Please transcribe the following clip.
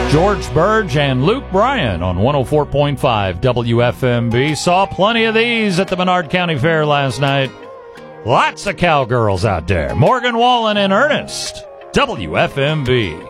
George Burge and Luke Bryan on 104.5 WFMB. Saw plenty of these at the Menard County Fair last night. Lots of cowgirls out there. Morgan Wallen in earnest. WFMB.